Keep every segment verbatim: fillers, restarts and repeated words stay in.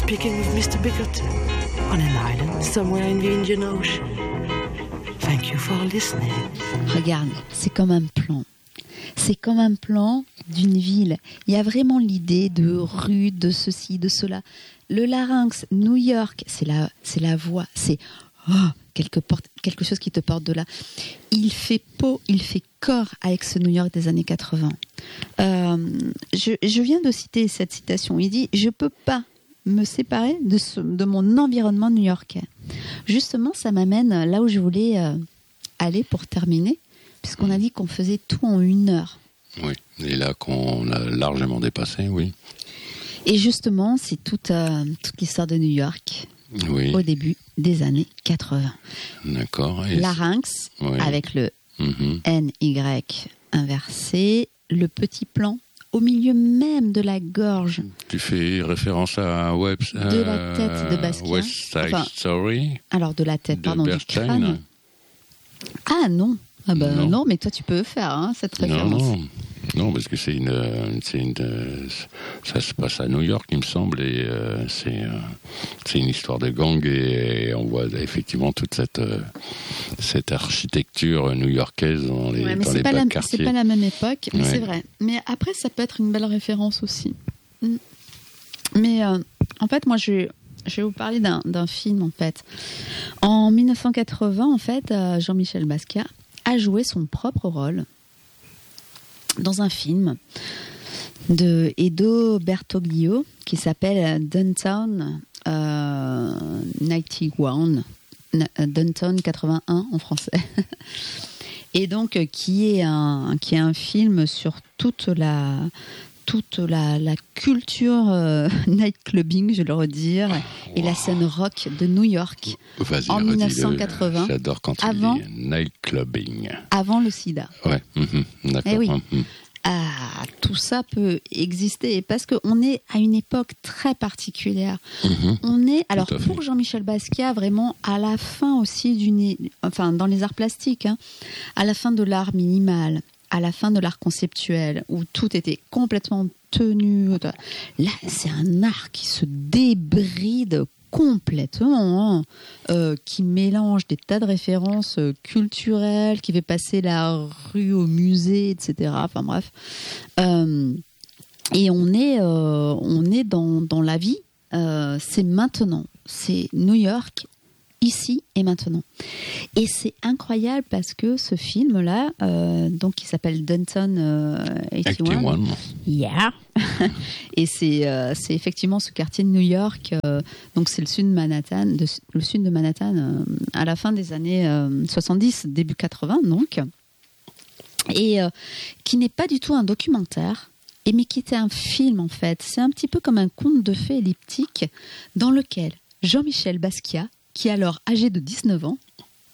speaking with Mister Bigot on an island somewhere in the Indian Ocean. Thank you for listening. Regarde, c'est comme un plan. C'est comme un plan d'une ville. Il y a vraiment l'idée de rue, de ceci, de cela. Le larynx, New York, c'est la, c'est la voix, c'est oh, quelque, porte, quelque chose qui te porte de là. Il fait peau, il fait corps avec ce New York des années quatre-vingts. Euh, je, je viens de citer cette citation. Il dit « Je ne peux pas me séparer de, ce, de mon environnement new-yorkais ». Justement, ça m'amène là où je voulais euh, aller pour terminer, puisqu'on a dit qu'on faisait tout en une heure. Oui, et là qu'on a largement dépassé, oui. Et justement, c'est toute, euh, toute l'histoire de New York, oui. Au début des années quatre-vingts. D'accord. Et larynx, oui. Avec le mm-hmm. N Y inversé, le petit plan au milieu même de la gorge. Tu fais référence à Web, euh, de la tête de Basquiat. West Side enfin, Story. Alors de la tête, de pardon, Bernstein. Du crâne. Ah non. Ah ben non. non, mais toi tu peux faire hein, cette référence. Non, non. Non, parce que c'est une, c'est une, ça se passe à New York, il me semble, et euh, c'est, euh, c'est une histoire de gang, et on voit effectivement toute cette, euh, cette architecture new-yorkaise dans les, ouais, mais dans c'est les pas bas la, quartiers. C'est pas la même époque, mais ouais. c'est vrai. Mais après, ça peut être une belle référence aussi. Mais euh, en fait, moi, je, je vais vous parler d'un, d'un film, en fait. En dix-neuf cent quatre-vingts, en fait, euh, Jean-Michel Basquiat a joué son propre rôle dans un film de Edo Bertoglio qui s'appelle Downtown euh, quatre-vingt-un, Downtown quatre-vingt-un en français, et donc qui est un qui est un film sur toute la toute la, la culture euh, nightclubbing, je vais le redire, wow. Et la scène rock de New York. Vas-y, en dix-neuf cent quatre-vingts. J'adore quand tu avant, dis nightclubbing. Avant le sida. Ouais, mm-hmm, d'accord. Eh oui. Mm-hmm. Ah, tout ça peut exister parce qu'on est à une époque très particulière. Mm-hmm. On est, alors pour Jean-Michel Basquiat, vraiment à la fin aussi d'une, enfin dans les arts plastiques, hein, à la fin de l'art minimal, à la fin de l'art conceptuel, où tout était complètement tenu. Là, c'est un art qui se débride complètement, hein, euh, qui mélange des tas de références euh, culturelles, qui fait passer la rue au musée, et cetera. Enfin bref. Euh, et on est, euh, on est dans, dans la vie. Euh, c'est maintenant. C'est New York. Ici et maintenant. Et c'est incroyable parce que ce film-là, euh, donc qui s'appelle Downtown euh, quatre-vingt-un, yeah. Et c'est euh, c'est effectivement ce quartier de New York. Euh, donc c'est le sud de Manhattan, de, le sud de Manhattan euh, à la fin des années euh, soixante-dix, début quatre-vingts, donc, et euh, qui n'est pas du tout un documentaire. Et mais qui était un film en fait. C'est un petit peu comme un conte de fées elliptique dans lequel Jean-Michel Basquiat, qui est alors âgé de dix-neuf ans,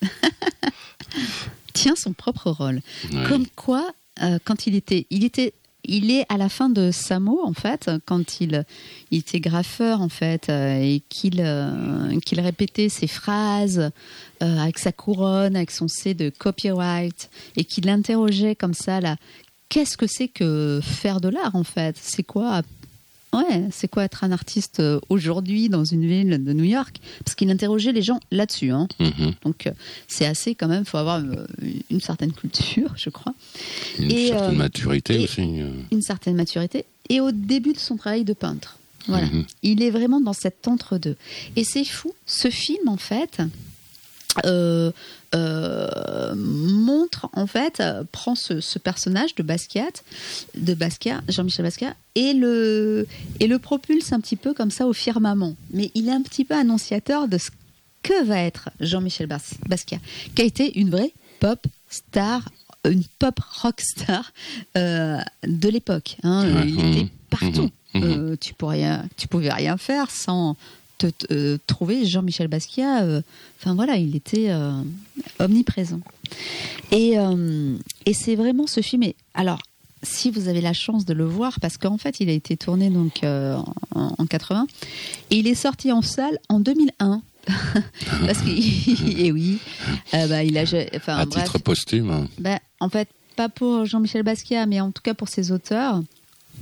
tient son propre rôle. Ouais. Comme quoi, euh, quand il était, il était, il est à la fin de Samo, en fait, quand il, il était graffeur, en fait, euh, et qu'il, euh, qu'il répétait ses phrases euh, avec sa couronne, avec son C de copyright, et qu'il interrogeait comme ça, là, qu'est-ce que c'est que faire de l'art, en fait ? C'est quoi Ouais, c'est quoi être un artiste aujourd'hui dans une ville de New York ? Parce qu'il interrogeait les gens là-dessus. Hein. Mm-hmm. Donc, c'est assez quand même, il faut avoir une certaine culture, je crois. Une et, certaine euh, maturité aussi. Une certaine maturité. Et au début de son travail de peintre. Voilà. Mm-hmm. Il est vraiment dans cet entre-deux. Et c'est fou, ce film, en fait, euh, euh, montre, en fait, euh, prend ce, ce personnage de Basquiat, de Basquiat, Jean-Michel Basquiat, et le, et le propulse un petit peu comme ça au firmament. Mais il est un petit peu annonciateur de ce que va être Jean-Michel Bas- Basquiat, qui a été une vraie pop star, une pop rock star euh, de l'époque. Hein. Mmh, il était partout. Mmh, mmh. Euh, tu pourrais, tu pouvais rien faire sans te, te euh, trouver Jean-Michel Basquiat. Euh, enfin voilà, il était euh, omniprésent. Et, euh, et c'est vraiment ce film. Et, alors, si vous avez la chance de le voir, parce qu'en fait, il a été tourné donc euh, en, en quatre-vingts, et il est sorti en salle en deux mille un. Parce que et oui, euh, bah, il a, enfin, à bref, titre posthume. Bah, en fait, pas pour Jean-Michel Basquiat, mais en tout cas pour ses auteurs.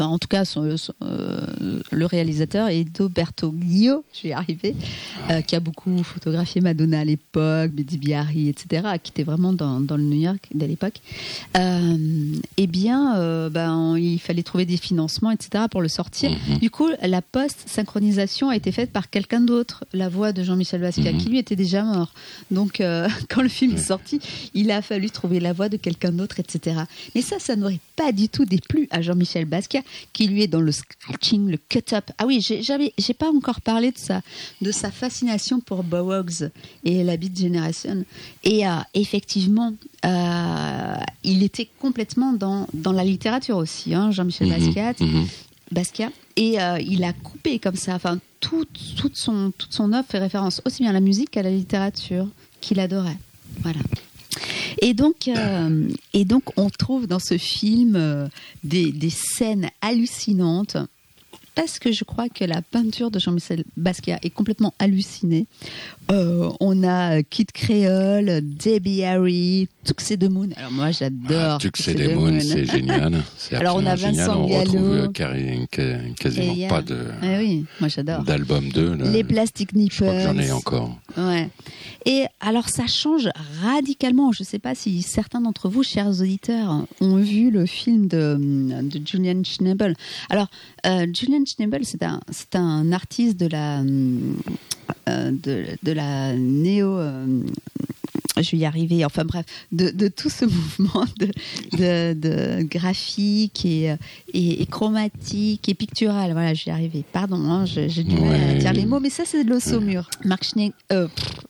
enfin, en tout cas, son, son, euh, le réalisateur Edo Bertoglio, je vais y arriver, euh, qui a beaucoup photographié Madonna à l'époque, Betty Biari, et cetera, qui était vraiment dans, dans le New York de l'époque. Euh, eh bien, euh, ben, il fallait trouver des financements, et cetera, pour le sortir. Mm-hmm. Du coup, la post-synchronisation a été faite par quelqu'un d'autre, la voix de Jean-Michel Basquiat, mm-hmm. qui lui était déjà mort. Donc, euh, quand le film est sorti, il a fallu trouver la voix de quelqu'un d'autre, et cetera. Mais ça, ça n'aurait pas du tout déplu à Jean-Michel Basquiat, qui lui est dans le scratching, le cut-up. Ah oui, j'ai, j'avais, j'ai pas encore parlé de sa, de sa fascination pour Bowwogs et la Beat Generation. Et euh, effectivement, euh, il était complètement dans, dans la littérature aussi, hein, Jean-Michel mmh, Basquiat. Mmh. Basquiat. Et euh, il a coupé comme ça, enfin, tout, toute, son, toute son œuvre fait référence aussi bien à la musique qu'à la littérature, qu'il adorait. Voilà. Et donc, euh, et donc, on trouve dans ce film euh, des, des scènes hallucinantes, parce que je crois que la peinture de Jean-Michel Basquiat est complètement hallucinée. Euh, on a Kid Creole, Debbie Harry, Tuxedo-Moon. Alors moi, j'adore ah, Tuxedo-Moon, c'est génial. C'est alors on a Vincent génial. Gallo. On retrouve car- car- quasiment a... pas de ah oui, moi j'adore. d'album deux. Là. Les Plastic Nippers. Je crois que j'en ai encore. Ouais. Et alors ça change radicalement. Je ne sais pas si certains d'entre vous, chers auditeurs, ont vu le film de, de Julian Schnabel. Alors euh, Julian Schnabel, c'est un, c'est un artiste de la euh, de, de la néo. Euh, je vais y arriver, enfin bref, de, de tout ce mouvement de, de, de graphique et, et, et chromatique et pictural. Voilà, je vais y arriver. Pardon, hein, j'ai, j'ai du mal ouais. à dire les mots, mais ça, c'est de l'os au mur. Marc Schneck... Euh,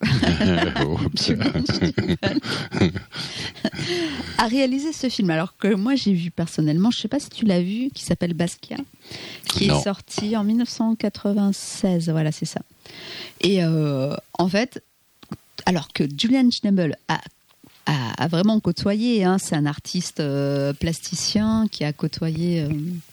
a réalisé ce film, alors que moi, j'ai vu personnellement, je ne sais pas si tu l'as vu, qui s'appelle Basquiat, qui non. est sorti en dix-neuf cent quatre-vingt-seize. Voilà, c'est ça. Et euh, en fait... Alors que Julian Schnabel a, a, a vraiment côtoyé, hein, c'est un artiste euh, plasticien qui a côtoyé euh,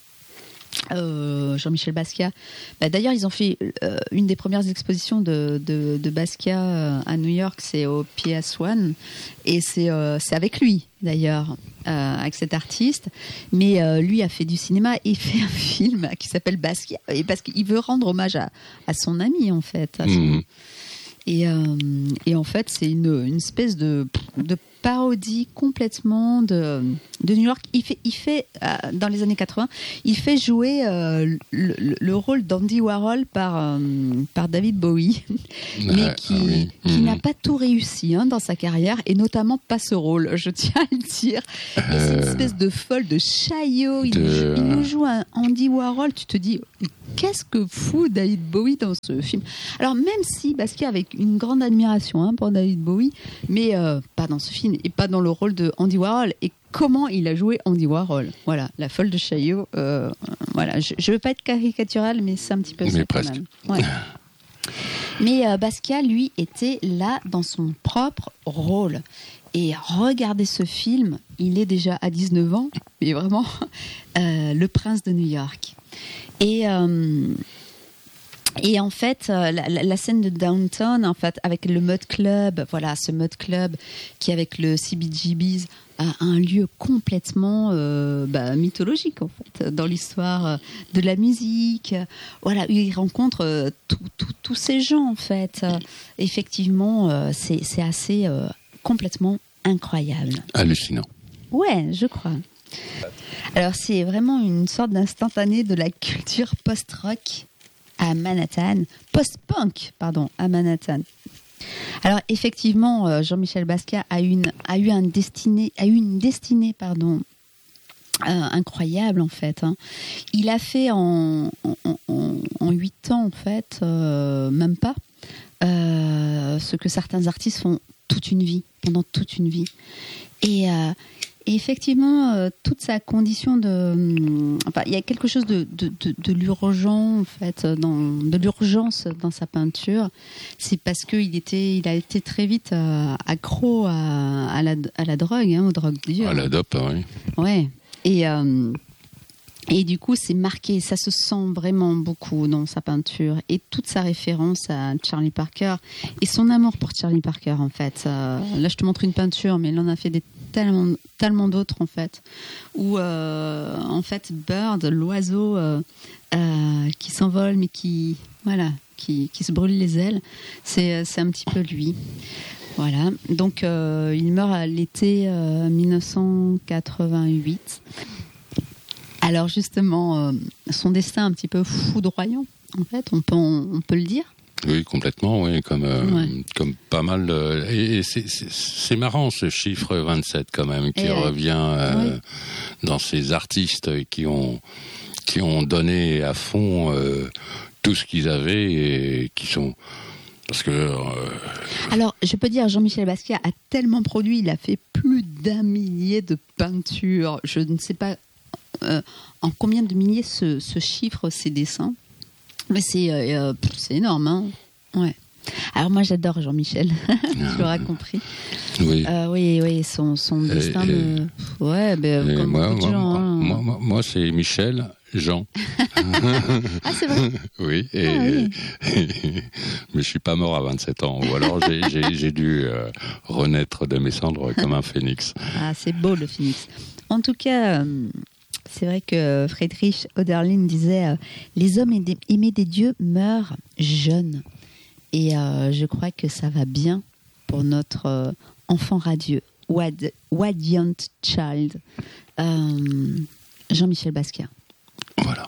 euh, Jean-Michel Basquiat. Bah, d'ailleurs, ils ont fait euh, une des premières expositions de, de, de Basquiat euh, à New York, c'est au P S un, et c'est, euh, c'est avec lui d'ailleurs, euh, avec cet artiste. Mais euh, lui a fait du cinéma et fait un film qui s'appelle Basquiat, et parce qu'il veut rendre hommage à, à son ami en fait. À son... Mmh. Et, euh, et en fait, c'est une, une espèce de, de parodie complètement de, de New York. Il fait, il fait euh, dans les années quatre-vingts, il fait jouer euh, le, le rôle d'Andy Warhol par, euh, par David Bowie, mais qui, ah oui. qui mmh. n'a pas tout réussi hein, dans sa carrière, et notamment pas ce rôle, je tiens à le dire. Et euh, c'est une espèce de folle, de chaillot. Il, de... il nous joue un Andy Warhol, tu te dis... Qu'est-ce que fout David Bowie dans ce film ? Alors même si Basquiat avait une grande admiration hein, pour David Bowie, mais euh, pas dans ce film et pas dans le rôle de Andy Warhol. Et comment il a joué Andy Warhol ? Voilà, la folle de Chaillot. Euh, voilà, je, je veux pas être caricatural, mais c'est un petit peu mais ça presque. Quand même. Ouais. Mais euh, Basquiat, lui, était là dans son propre rôle. Et regardez ce film, il est déjà à dix-neuf ans, mais vraiment, euh, le prince de New York. Et, euh, et en fait, la, la, la scène de Downtown, en fait, avec le Mud Club, voilà, ce Mud Club qui, avec le C B G B's, a un lieu complètement euh, bah, mythologique, en fait, dans l'histoire de la musique. Voilà, où il rencontre euh, tous ces gens, en fait. Euh, effectivement, euh, c'est, c'est assez euh, complètement incroyable. Hallucinant. Ouais, je crois. Alors c'est vraiment une sorte d'instantané de la culture post-rock à Manhattan, post-punk pardon à Manhattan. Alors effectivement, Jean-Michel Basquiat a une a eu un destiné a eu une destinée pardon euh, incroyable en fait. Hein. Il a fait en en huit ans en fait, euh, même pas euh, ce que certains artistes font toute une vie, pendant toute une vie. Et euh, Et effectivement, euh, toute sa condition de, euh, enfin, il y a quelque chose de, de, de, de l'urgent en fait, dans, de l'urgence dans sa peinture. C'est parce que il était, il a été très vite euh, accro à, à la, à la drogue, hein, aux drogues dures. À la dope, oui. Ouais. Et euh, Et du coup, c'est marqué, ça se sent vraiment beaucoup dans sa peinture. Et toute sa référence à Charlie Parker et son amour pour Charlie Parker, en fait. Euh, là, je te montre une peinture, mais il en a fait des tellement, tellement d'autres en fait. Où euh, en fait Bird, l'oiseau euh, euh, qui s'envole mais qui voilà, qui, qui se brûle les ailes, c'est c'est un petit peu lui. Voilà. Donc euh, il meurt à l'été euh, dix-neuf cent quatre-vingt-huit. Alors justement, euh, son destin un petit peu foudroyant en fait, on peut on peut le dire. Oui, complètement, oui, comme euh, Ouais. comme pas mal. De, et et c'est, c'est, c'est marrant ce chiffre vingt-sept quand même qui Et revient euh, oui. dans ces artistes qui ont qui ont donné à fond euh, tout ce qu'ils avaient et qui sont parce que. Euh, Alors, je peux dire, Jean-Michel Basquiat a tellement produit, il a fait plus d'un millier de peintures. Je ne sais pas euh, en combien de milliers se, se chiffrent ses dessins. Mais c'est, euh, pff, c'est énorme, hein. Ouais. Alors moi j'adore Jean-Michel, tu l'auras compris. oui. Euh, oui, oui, son, son destin et, me... Ouais, ben, et comme moi, beaucoup de moi, gens. moi, hein. moi, moi, moi, c'est Michel Jean. Ah, c'est vrai. Oui, et, Ah, oui. mais je suis pas mort à vingt-sept ans, ou alors j'ai, j'ai, j'ai dû euh, renaître de mes cendres comme un phénix. Ah, c'est beau le phénix. En tout cas, euh, c'est vrai que Friedrich Hölderlin disait euh, les hommes aidés- aimés des dieux meurent jeunes. Et euh, je crois que ça va bien pour notre euh, enfant radieux, Wad- Radiant Child, euh, Jean-Michel Basquiat.